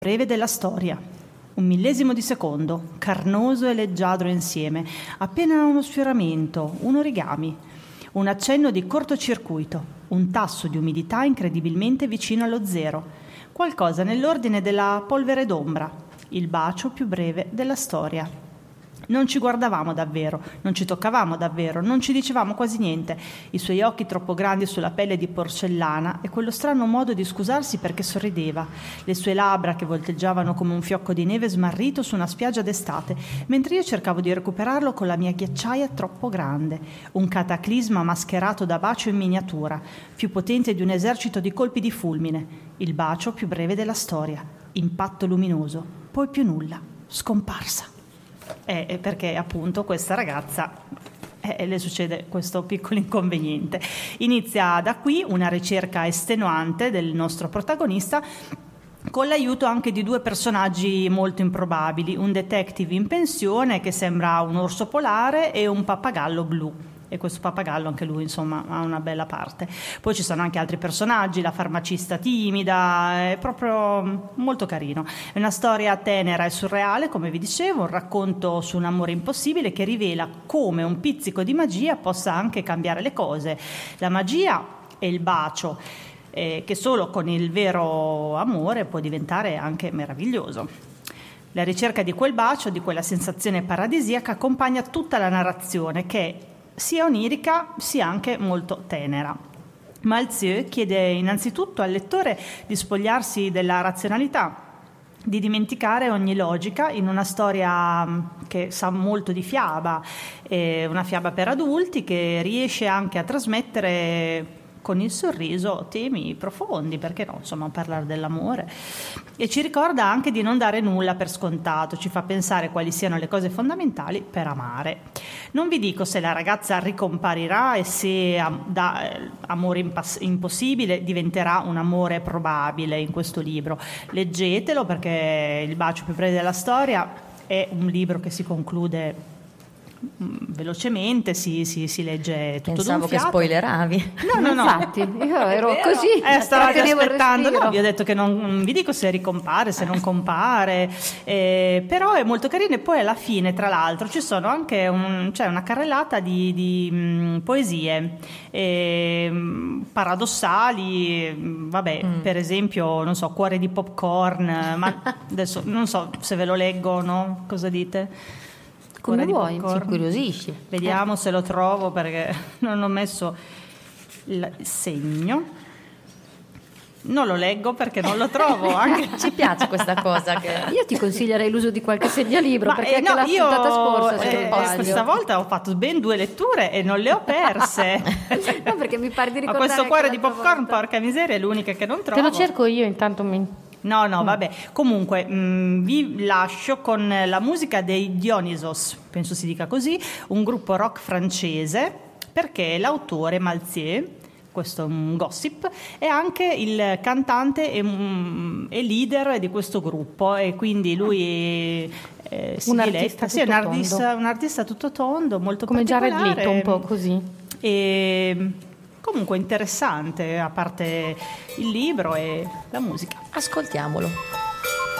Breve della storia. Un millesimo di secondo, carnoso e leggiadro insieme, appena uno sfioramento, un origami, un accenno di cortocircuito, un tasso di umidità incredibilmente vicino allo zero, qualcosa nell'ordine della polvere d'ombra, il bacio più breve della storia. Non ci guardavamo davvero, non ci toccavamo davvero, non ci dicevamo quasi niente. I suoi occhi troppo grandi sulla pelle di porcellana e quello strano modo di scusarsi perché sorrideva. Le sue labbra che volteggiavano come un fiocco di neve smarrito su una spiaggia d'estate, mentre io cercavo di recuperarlo con la mia ghiacciaia troppo grande. Un cataclisma mascherato da bacio in miniatura, più potente di un esercito di colpi di fulmine. Il bacio più breve della storia. Impatto luminoso, poi più nulla. Scomparsa. Perché appunto questa ragazza le succede questo piccolo inconveniente. Inizia da qui una ricerca estenuante del nostro protagonista, con l'aiuto anche di due personaggi molto improbabili, un detective in pensione che sembra un orso polare e un pappagallo blu. E questo pappagallo anche lui insomma ha una bella parte. Poi ci sono anche altri personaggi, la farmacista timida, è proprio molto carino. È una storia tenera e surreale, come vi dicevo, un racconto su un amore impossibile che rivela come un pizzico di magia possa anche cambiare le cose. La magia è il bacio, che solo con il vero amore può diventare anche meraviglioso. La ricerca di quel bacio, di quella sensazione paradisiaca, accompagna tutta la narrazione, che sia onirica sia anche molto tenera. Malzieu chiede innanzitutto al lettore di spogliarsi della razionalità, di dimenticare ogni logica in una storia che sa molto di fiaba, una fiaba per adulti che riesce anche a trasmettere con il sorriso temi profondi, perché no, insomma, parlare dell'amore, e ci ricorda anche di non dare nulla per scontato, ci fa pensare quali siano le cose fondamentali per amare. Non vi dico se la ragazza ricomparirà e se da amore impossibile diventerà un amore probabile in questo libro. Leggetelo, perché Il bacio più breve della storia è un libro che si conclude velocemente, si legge tutto. Pensavo d'un fiato. che spoileravi. No. Infatti, io ero così. Stavate aspettando, no, vi ho detto che non vi dico se ricompare, se non compare, però è molto carino. E poi alla fine, tra l'altro, ci sono anche una carrellata di poesie paradossali, per esempio, non so, Cuore di popcorn, ma adesso non so se ve lo leggo, no? Cosa dite? come vuoi, Ci incuriosisci. Vediamo se lo trovo, perché non ho messo il segno. Non lo leggo perché non lo trovo. Anche Ci piace questa cosa che... Io ti consiglierei l'uso di qualche segnalibro, Ma, perché anche la io, puntata scorsa se non sbaglio. questa volta ho fatto ben 2 letture e non le ho perse. No, perché mi pare di Ma ricordare questo Cuore che di l'altra popcorn, volta- porca miseria, è l'unica che non trovo. Te lo cerco io intanto. No, vabbè. Comunque vi lascio con la musica dei Dionysos, penso si dica così, un gruppo rock francese, perché l'autore Malzieu, questo è un gossip, è anche il cantante e leader di questo gruppo, e quindi lui si Un diletta. artista Sì, tutto tondo. un artista tutto tondo, molto Come Jared particolare. Leto, un po' così. E comunque interessante, a parte il libro e la musica. Ascoltiamolo.